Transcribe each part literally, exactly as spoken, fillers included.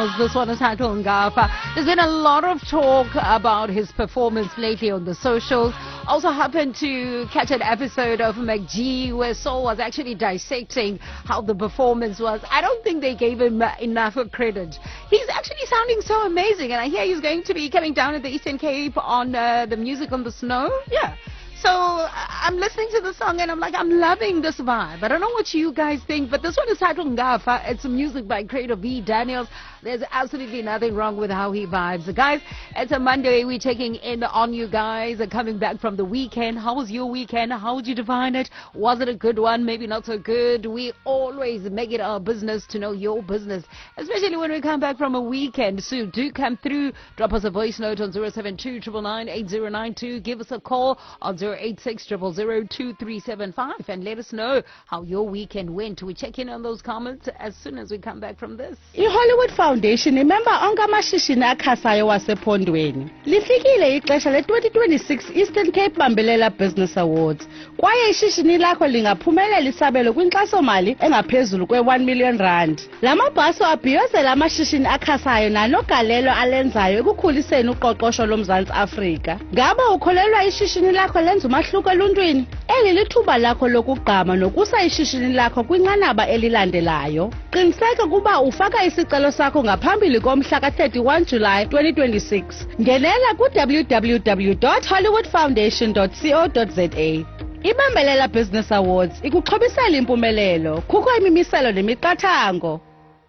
This one is titled Ngafa. There's been a lot of talk about his performance lately on the socials. Also happened to catch an episode of McG where Saul was actually dissecting how the performance was. I don't think they gave him enough credit. He's actually sounding so amazing, and I hear he's going to be coming down at the Eastern Cape on uh, the Music on the Snow. Yeah. So I'm listening to the song and I'm like, I'm loving this vibe. I don't know what you guys think, but this one is titled Ngafa. It's music by creator V Daniels. There's absolutely nothing wrong with how he vibes. Guys, it's a Monday. We're checking in on you guys and coming back from the weekend. How was your weekend? How would you define it? Was it a good one? Maybe not so good. We always make it our business to know your business, especially when we come back from a weekend. So do come through. Drop us a voice note on zero seven two nine nine eight zero nine two. Give us a call on zero eight six zero zero two three seven five and let us know how your weekend went. We check in on those comments as soon as we come back from this. I-Hollywood Foundation imember onke amashishini akhasayo wasephondweni. Lifikile ixesha le twenty twenty-six Eastern Cape Bambelela Business Awards. Kwaye ishishini lakho lingaphumelela isabelo kwinkxaso-mali engaphezulu kwe one million rand. La mabhaso abhiyozela amashishini akhasayo nanogalelo alenzayo ekukhuliseni uqoqosho loMzantsi Afrika. Ngaba ukholelwa ishishini lakho lenza umahluko eluntwini? Eli lithuba lakho lokugqama nokusa ishishini lakho kwinqanaba elilandelayo. Qiniseka kuba ufaka isicelo sakho ngaphambili komhla ka thirty-one July twenty twenty-six. Ngenela ku w w w dot hollywood foundation dot co dot za. iBambelela Business Awards ikuxhobisela impumelelo. Kukho imimiselo nemiqathango.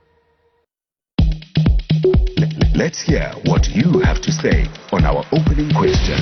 Let's hear what you have to say on our opening question.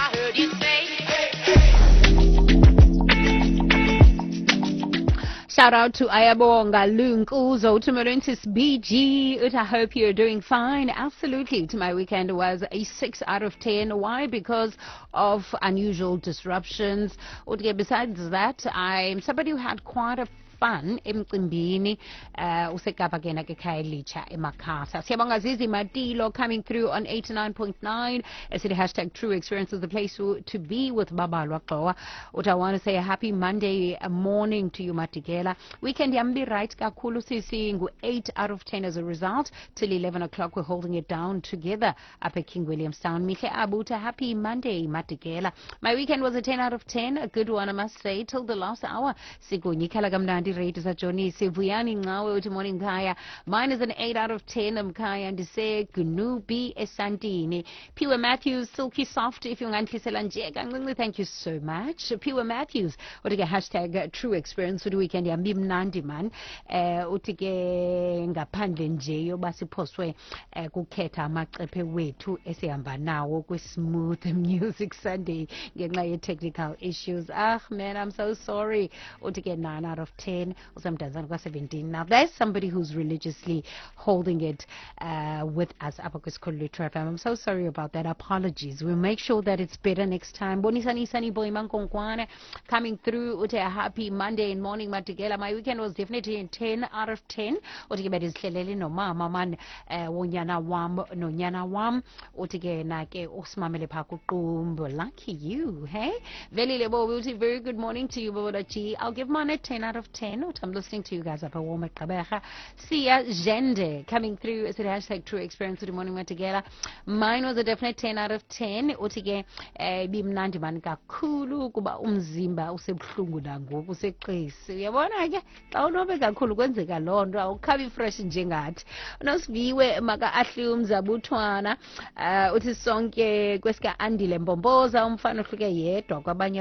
Shout out to Ayabonga Lunkuzo, to Marentis B G. I hope you're doing fine. Absolutely. To my weekend was a six out of ten. Why? Because of unusual disruptions. Besides that, I'm somebody who had quite a fun emcimbini uh usekapa kena ke khayelicha emakhasa. Siyabonga Zizi Matilo coming through on eighty-nine point nine. As it hashtag true experience is the place to, to be with Babalwa Qowa. What I want to say, a happy Monday morning to you Matigela. Weekend yambi right kakhulu sisi ngu eight out of ten as a result. Till eleven o'clock we're holding it down together up at King Williamstown. Mihle Abuta, happy Monday Matigela. My weekend was a ten out of ten, a good one I must say, till the last hour. Sigonyikala gamnandi Raiders at Johnny Sivuyani Ngawe uthi morning Kaya. Mine is an eight out of ten. Mkaya and say Gnubi Esantini. Pure Matthews, Silky Soft, if you want to thank you so much. Pure Matthews, utige hashtag uh, true experience for the weekend ya mnandi man. Uh, utige ngaphandle nje yoba siphoswe uh, kukhetha amaqephe wethu esihamba nawo kwi Smooth Music Sunday ngenxa ye technical issues. Ah man, I'm so sorry. Utige nine out of ten. seventeen. Now there's somebody who's religiously holding it uh, with us. I'm so sorry about that. Apologies. We'll make sure that it's better next time. Bonisani Sani Boy Mankonkwane coming through. Ute a happy Monday and morning Matigela. My weekend was definitely a ten out of ten. Utige is Lelele no mama man wonyana wam no nyana wam. Utige nake osmamele pakukumbo. Lucky you, hey? Very lebo. Very good morning to you, Bobodachi. I'll give mine a ten out of ten. I'm listening to you guys up at Walmart Kabecha. Sia Gende coming through as a hashtag true experience with the morning together. Mine was a definite ten out of ten. Utige bimnandi man kakhulu kuba umzimba usebuhlungu nangoku useqisi. Uyabona ke xa unobe kakhulu kwenzeka loo nto awukhabi fresh njengathi. Unosiviwe maka ahli umzabuthwana uthi sonke kwesika Andile Mbomboza umfana ohluke yedwa kwabanye